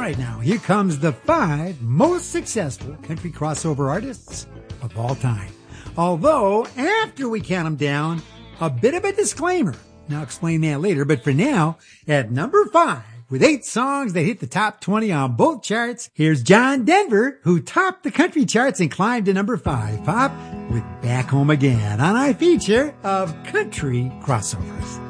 right, now, here comes the 5 most successful country crossover artists of all time. Although, after we count them down, a bit of a disclaimer. I'll explain that later, but for now, at number 5, with 8 songs that hit the top 20 on both charts, here's John Denver, who topped the country charts and climbed to number 5 pop with Back Home Again on our feature of country crossovers.